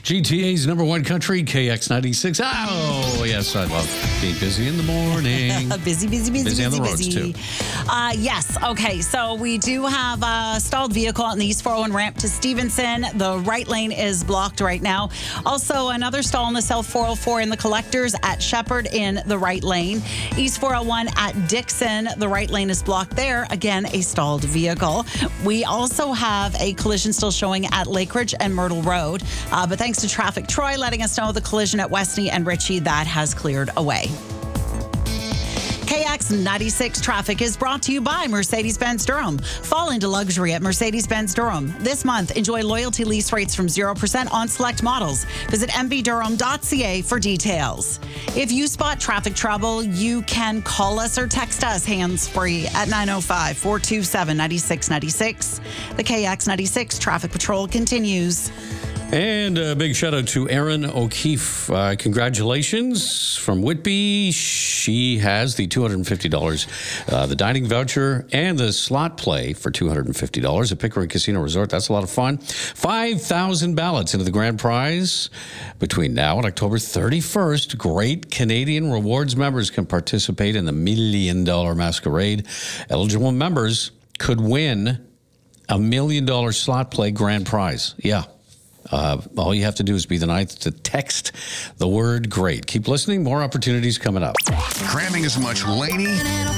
GTA's number one country, KX96. Oh, yes, I love being busy in the morning. busy on the roads, too. Yes. Okay. So we do have a stalled vehicle on the East 401 ramp to Stevenson. The right lane is blocked right now. Also, another stall on the South 404 in the collectors at Shepherd in the right lane. East 401 at Dixon, the right lane is blocked there. Again, a stalled vehicle. We also have a collision still showing at Lakeridge and Myrtle Road. But thanks to Traffic Troy letting us know the collision at Westney and Ritchie, that has cleared away. KX96 traffic is brought to you by Mercedes-Benz Durham. Fall into luxury at Mercedes-Benz Durham. This month, enjoy loyalty lease rates from 0% on select models. Visit mvdurham.ca for details. If you spot traffic trouble, you can call us or text us hands-free at 905-427-9696. The KX96 traffic patrol continues. And a big shout out to Erin O'Keefe. Congratulations from Whitby. She has the $250, the dining voucher, and the slot play for $250 at Pickering Casino Resort. That's a lot of fun. 5,000 ballots into the grand prize between now and October 31st. Great Canadian Rewards members can participate in the $1 million masquerade. Eligible members could win a $1 million slot play grand prize. Yeah. All you have to do is be the ninth to text the word GREAT. Keep listening. More opportunities coming up. Cramming as much Laney